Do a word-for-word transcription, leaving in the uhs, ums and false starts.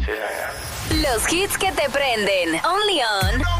Sí, señor. Los hits que te prenden. Only on